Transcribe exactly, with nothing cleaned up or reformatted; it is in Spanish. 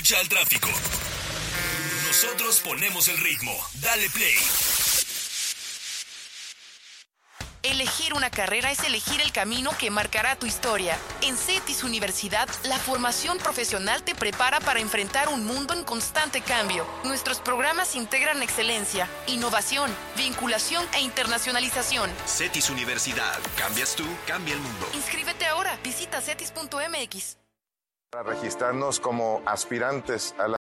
escucha al tráfico. Nosotros ponemos el ritmo. Dale play. Elegir una carrera es elegir el camino que marcará tu historia. En CETIS Universidad, la formación profesional te prepara para enfrentar un mundo en constante cambio. Nuestros programas integran excelencia, innovación, vinculación e internacionalización. CETIS Universidad. Cambias tú, cambia el mundo. Inscríbete ahora. Visita cetis punto m x. Para registrarnos como aspirantes a la